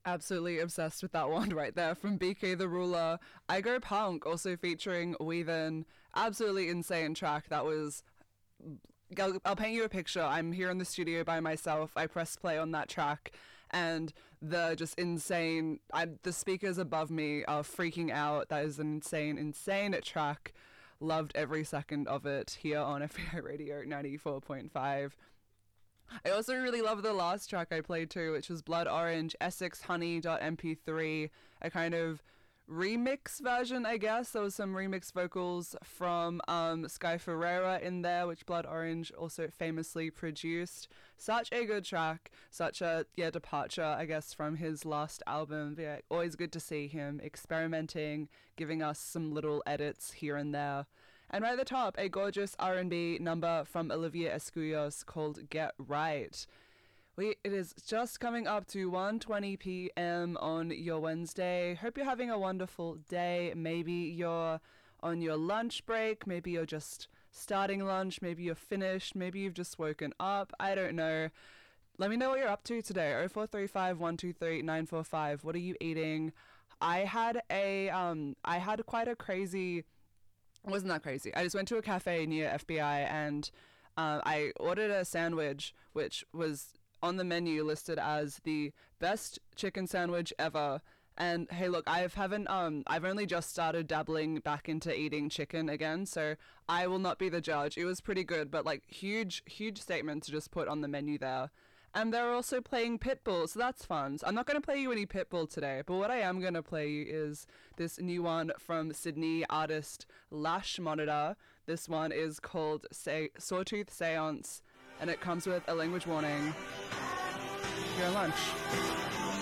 Absolutely obsessed with that one right there from BK the Ruler. I Go Punk, also featuring Weathen. Absolutely insane track. That was. I'll paint you a picture. I'm here in the studio by myself. I press play on that track, and the just insane. The speakers above me are freaking out. That is an insane, insane track. Loved every second of it here on FBI Radio 94.5. I also really love the last track I played too, which was Blood Orange, Essex Honey .mp3, a kind of remix version, I guess. There was some remix vocals from Sky Ferreira in there, which Blood Orange also famously produced. Such a good track, such a departure, I guess, from his last album. Yeah, always good to see him experimenting, giving us some little edits here and there. And right at the top, a gorgeous R&B number from Olivia Escuyos called Get Right. It is just coming up to 1:20 p.m. on your Wednesday. Hope you're having a wonderful day. Maybe you're on your lunch break. Maybe you're just starting lunch. Maybe you're finished. Maybe you've just woken up. I don't know. Let me know what you're up to today. 0435 123 945. What are you eating? I had quite a crazy. It wasn't that crazy. I just went to a cafe near FBI and I ordered a sandwich, which was on the menu listed as the best chicken sandwich ever. And hey, look, I've only just started dabbling back into eating chicken again, so I will not be the judge. It was pretty good, but like huge statement to just put on the menu there. And they're also playing Pitbull, so that's fun. So I'm not going to play you any Pitbull today, but what I am going to play you is this new one from Sydney artist Lash Monitor. This one is called Sawtooth Seance, and it comes with a language warning. You're on lunch.